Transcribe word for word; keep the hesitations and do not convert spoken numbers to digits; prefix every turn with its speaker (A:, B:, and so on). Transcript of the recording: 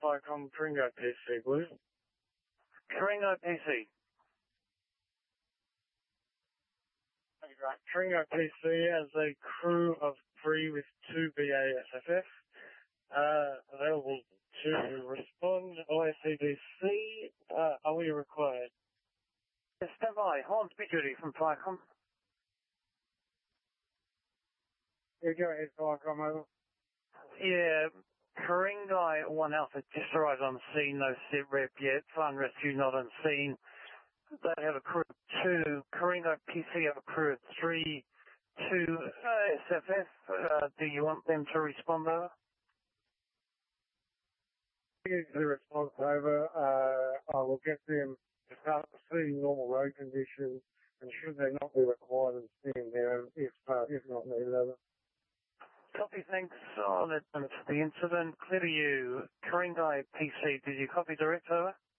A: Viacom Kringo P C, please.
B: Kringo P C.
A: Right. Kringo P C has a crew of three with two B A S F F. Uh, available to respond. O S C D C, uh, are we required?
B: Stand by. Hornsby Judy from Viacom.
A: You go ahead, Viacom, over.
B: Yeah, Karingai one Alpha just arrived on scene, no sit rep yet. Fun rescue not on scene. They have a crew of two. Karingai P C have a crew of three. Two uh, S F F. Uh, do you want them to respond over?
A: The response over, uh, I will get them to start seeing normal road conditions, and should they not be required and stand down, if, uh, if not needed over.
B: Copy, thanks. On it, and it's the incident. Clear to you. Karingai P C, did you copy direct over?